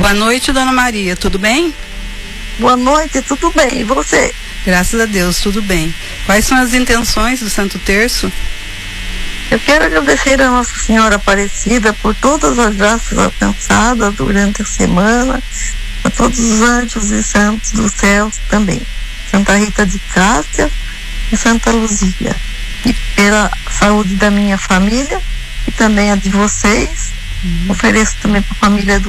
Boa noite, Dona Maria, tudo bem? Boa noite, tudo bem, e você? Graças a Deus, tudo bem. Quais são as intenções do Santo Terço? Eu quero agradecer a Nossa Senhora Aparecida por todas as graças alcançadas durante a semana, a todos os anjos e santos do céu também, Santa Rita de Cássia e Santa Luzia, e pela saúde da minha família e também a de vocês. Ofereço também para a família do